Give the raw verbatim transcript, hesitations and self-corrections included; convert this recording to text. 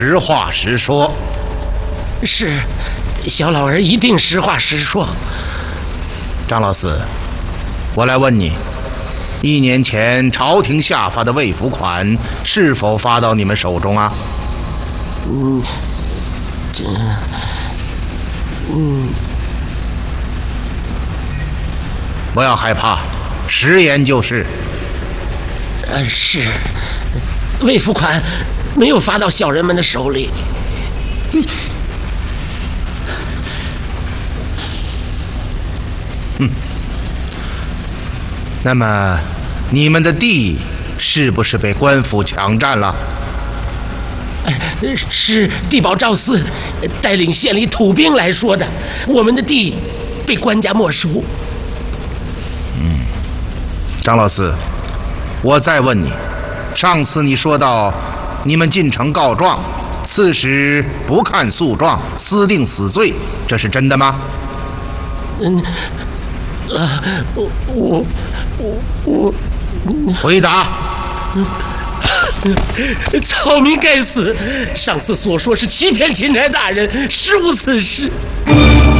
实话实说。 是，小老儿一定实话实说。 张老四，我来问你，一年前朝廷下发的慰抚款是否发到你们手中啊？ 嗯，这，嗯， 不要害怕，实言就是。 呃，是，慰抚款没有发到小人们的手里。 嗯，那么你们的地是不是被官府抢占了？ 是地保赵四带领县里土兵来说的，我们的地被官家没收。 嗯，张老四，我再问你，上次你说到你们进城告状，刺史不看诉状，私定死罪，这是真的吗？ 嗯，啊，我我我我， 回答。 草民该死！上次所说是欺骗钦差大人，实无此事。